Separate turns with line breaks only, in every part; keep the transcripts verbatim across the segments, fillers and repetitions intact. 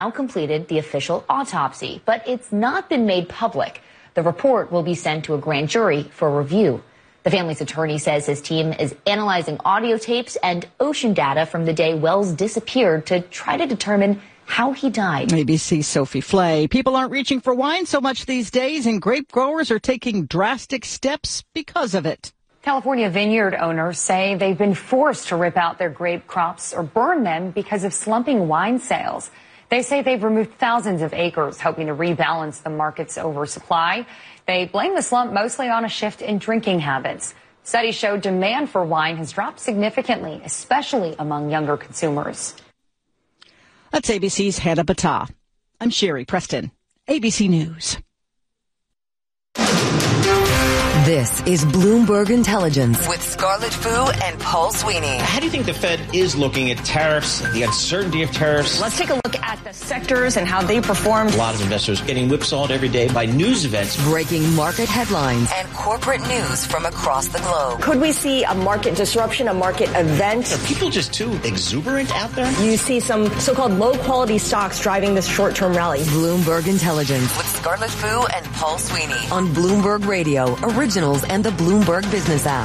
now completed the official autopsy, but it's not been made public. The report will be sent to a grand jury for review. The family's attorney says his team is analyzing audio tapes and ocean data from the day Wells disappeared to try to determine how he died.
A B C's Sophie Flay. People aren't reaching for wine so much these days, and grape growers are taking drastic steps because of it.
California vineyard owners say they've been forced to rip out their grape crops or burn them because of slumping wine sales. They say they've removed thousands of acres, hoping to rebalance the market's oversupply. They blame the slump mostly on a shift in drinking habits. Studies show demand for wine has dropped significantly, especially among younger consumers.
That's A B C's Hannah Battah. I'm Sherry Preston, A B C News.
This is Bloomberg Intelligence with Scarlett Fu and Paul Sweeney.
How do you think the Fed is looking at tariffs, the uncertainty of tariffs?
Let's take a look at the sectors and how they performed.
A lot of investors getting whipsawed every day by news events.
Breaking market headlines and corporate news from across the globe.
Could we see a market disruption, a market event?
Are people just too exuberant out there?
You see some so-called low-quality stocks driving this short-term rally.
Bloomberg Intelligence with Scarlett Fu and Paul Sweeney on Bloomberg Radio, Originals and the Bloomberg Business app.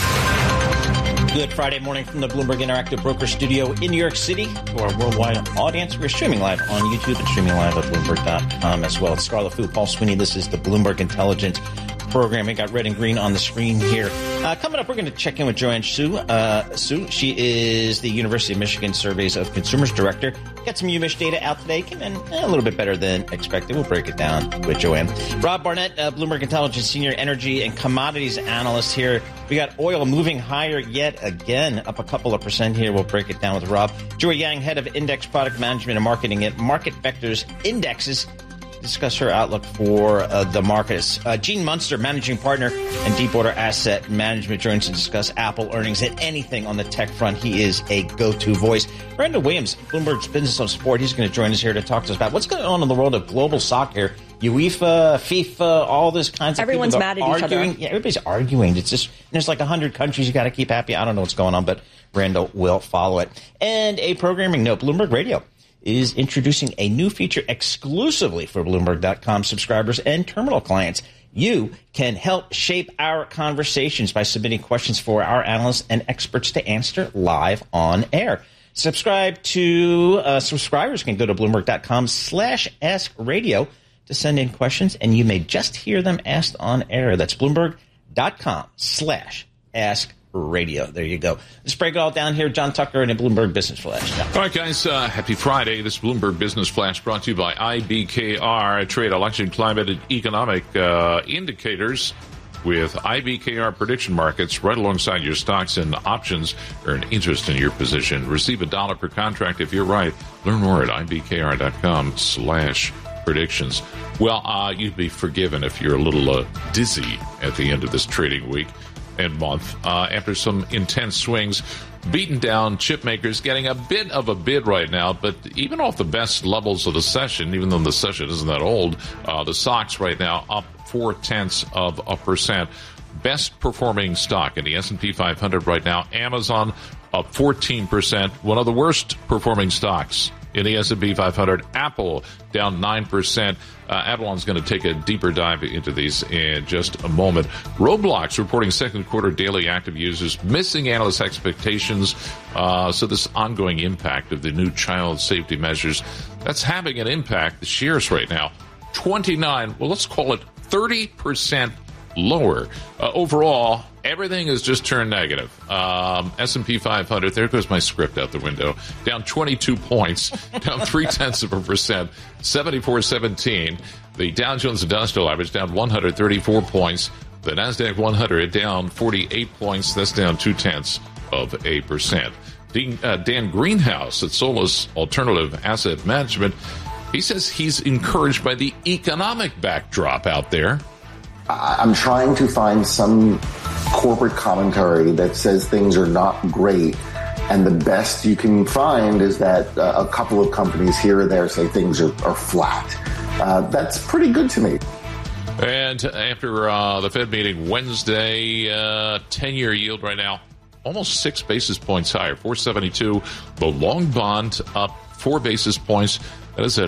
Good Friday morning from the Bloomberg Interactive Broker Studio in New York City. To our worldwide audience, we're streaming live on YouTube and streaming live at Bloomberg dot com as well. It's Scarlett Fu, Paul Sweeney. This is the Bloomberg Intelligence program. We got red and green on the screen here. Uh, coming up, we're going to check in with Joanne Su. Uh, Su, she is the University of Michigan Surveys of Consumers Director. Got some U M I S data out today. Came in a little bit better than expected. We'll break it down with Joanne. Rob Barnett, uh, Bloomberg Intelligence Senior Energy and Commodities Analyst here. We got oil moving higher yet again, up a couple of percent here. We'll break it down with Rob. Joy Yang, Head of Index Product Management and Marketing at Market Vectors Indexes. Discuss her outlook for uh, the markets. Uh, Gene Munster, Managing Partner and Deepwater Asset Management, joins to discuss Apple earnings and anything on the tech front. He is a go-to voice. Brandon Williams, Bloomberg's Business of Sport, he's going to join us here to talk to us about what's going on in the world of global soccer. UEFA, FIFA, all this kinds of
Everyone's
people
mad at
arguing.
each other.
Yeah, everybody's arguing. It's just there's like a hundred countries you got to keep happy. I don't know what's going on, but Brando will follow it. And a programming note: Bloomberg Radio is introducing a new feature exclusively for Bloomberg dot com subscribers and terminal clients. You can help shape our conversations by submitting questions for our analysts and experts to answer live on air. Subscribe to uh, subscribers can go to Bloomberg dot com slash ask radio to send in questions, and you may just hear them asked on air. That's Bloomberg dot com slash ask radio. There you go. Let's break it all down here. John Tucker and a Bloomberg Business Flash. John.
All right, guys. Uh, happy Friday. This Bloomberg Business Flash brought to you by I B K R, trade election climate and economic uh, indicators with I B K R prediction markets right alongside your stocks and options. Earn interest in your position. Receive a dollar per contract if you're right. Learn more at I B K R dot com slash predictions. Well, uh, you'd be forgiven if you're a little uh, dizzy at the end of this trading week and month uh, after some intense swings. Beaten down chip makers getting a bit of a bid right now, but even off the best levels of the session, even though the session isn't that old, uh, the stocks right now up four tenths of a percent. Best performing stock in the S and P five hundred right now, Amazon up fourteen percent. One of the worst performing stocks in the S and P five hundred, Apple down nine percent. Uh, Avalon's going to take a deeper dive into these in just a moment. Roblox reporting second quarter daily active users missing analyst expectations. Uh, so this ongoing impact of the new child safety measures, that's having an impact. The shares right now, twenty-nine, well, let's call it thirty percent lower. Uh, overall, everything has just turned negative. Um, S and P five hundred, there goes my script out the window, down twenty-two points, down three-tenths of a percent, seventy-four seventeen. The Dow Jones Industrial Average down one hundred thirty-four points. The NASDAQ one hundred down forty-eight points. That's down two-tenths of a percent. Dan, uh, Dan Greenhouse at Solus Alternative Asset Management, he says he's encouraged by the economic backdrop out there.
I'm trying to find some corporate commentary that says things are not great, and the best you can find is that uh, a couple of companies here or there say things are, are flat. Uh, that's pretty good to me.
And after uh, the Fed meeting Wednesday, uh, ten-year yield right now almost six basis points higher, four seventy-two. The long bond up four basis points. That is it.